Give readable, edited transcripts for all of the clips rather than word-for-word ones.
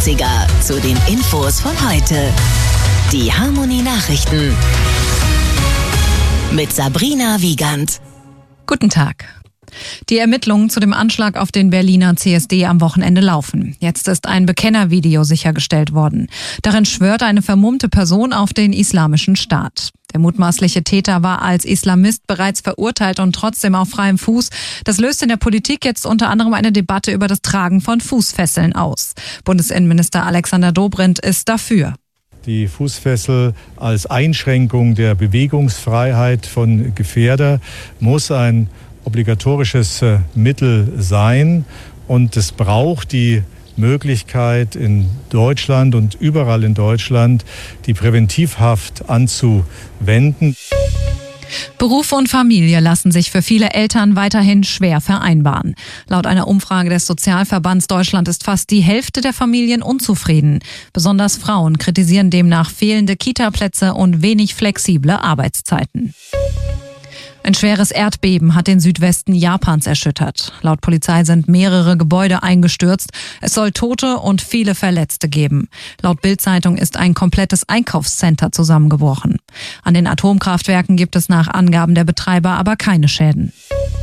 80er zu den Infos von heute. Die Harmony Nachrichten mit Sabrina Wiegand. Guten Tag. Die Ermittlungen zu dem Anschlag auf den Berliner CSD am Wochenende laufen. Jetzt ist ein Bekennervideo sichergestellt worden. Darin schwört eine vermummte Person auf den Islamischen Staat. Der mutmaßliche Täter war als Islamist bereits verurteilt und trotzdem auf freiem Fuß. Das löst in der Politik jetzt unter anderem eine Debatte über das Tragen von Fußfesseln aus. Bundesinnenminister Alexander Dobrindt ist dafür. Die Fußfessel als Einschränkung der Bewegungsfreiheit von Gefährder muss ein obligatorisches Mittel sein, und es braucht die Möglichkeit in Deutschland und überall in Deutschland die Präventivhaft anzuwenden. Beruf und Familie lassen sich für viele Eltern weiterhin schwer vereinbaren. Laut einer Umfrage des Sozialverbands Deutschland ist fast die Hälfte der Familien unzufrieden. Besonders Frauen kritisieren demnach fehlende Kita-Plätze und wenig flexible Arbeitszeiten. Ein schweres Erdbeben hat den Südwesten Japans erschüttert. Laut Polizei sind mehrere Gebäude eingestürzt. Es soll Tote und viele Verletzte geben. Laut Bild-Zeitung ist ein komplettes Einkaufscenter zusammengebrochen. An den Atomkraftwerken gibt es nach Angaben der Betreiber aber keine Schäden.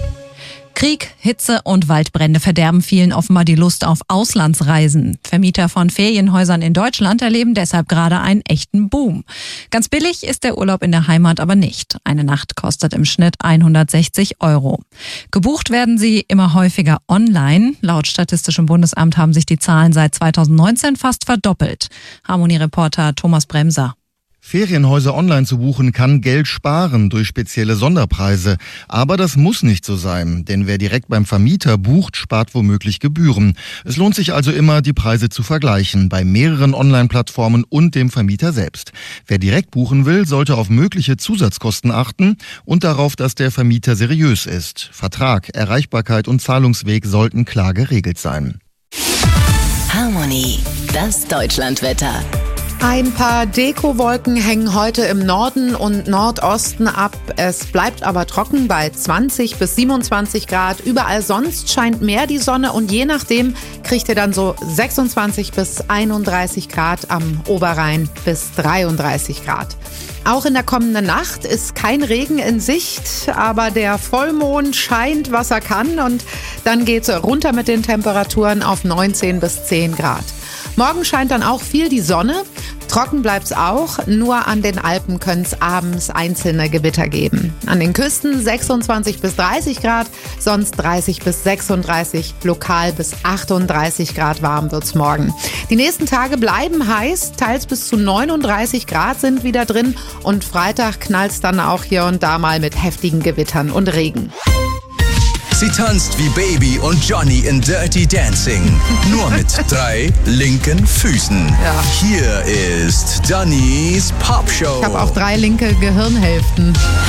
Krieg, Hitze und Waldbrände verderben vielen offenbar die Lust auf Auslandsreisen. Vermieter von Ferienhäusern in Deutschland erleben deshalb gerade einen echten Boom. Ganz billig ist der Urlaub in der Heimat aber nicht. Eine Nacht kostet im Schnitt 160 €. Gebucht werden sie immer häufiger online. Laut Statistischem Bundesamt haben sich die Zahlen seit 2019 fast verdoppelt. Harmony-Reporter Thomas Bremser. Ferienhäuser online zu buchen kann Geld sparen durch spezielle Sonderpreise. Aber das muss nicht so sein, denn wer direkt beim Vermieter bucht, spart womöglich Gebühren. Es lohnt sich also immer, die Preise zu vergleichen, bei mehreren Online-Plattformen und dem Vermieter selbst. Wer direkt buchen will, sollte auf mögliche Zusatzkosten achten und darauf, dass der Vermieter seriös ist. Vertrag, Erreichbarkeit und Zahlungsweg sollten klar geregelt sein. Harmony, das Deutschlandwetter. Ein paar Dekowolken hängen heute im Norden und Nordosten ab. Es bleibt aber trocken bei 20 bis 27 Grad. Überall sonst scheint mehr die Sonne und je nachdem kriegt ihr dann so 26 bis 31 Grad, am Oberrhein bis 33 Grad. Auch in der kommenden Nacht ist kein Regen in Sicht, aber der Vollmond scheint, was er kann, und dann geht's runter mit den Temperaturen auf 19 bis 10 Grad. Morgen scheint dann auch viel die Sonne. Trocken bleibt's auch, nur an den Alpen können's abends einzelne Gewitter geben. An den Küsten 26 bis 30 Grad, sonst 30 bis 36, lokal bis 38 Grad warm wird's morgen. Die nächsten Tage bleiben heiß, teils bis zu 39 Grad sind wieder drin, und Freitag knallt's dann auch hier und da mal mit heftigen Gewittern und Regen. Sie tanzt wie Baby und Johnny in Dirty Dancing. Nur mit 3 linken Füßen. Ja. Hier ist Dannys Popshow. Ich habe auch 3 linke Gehirnhälften.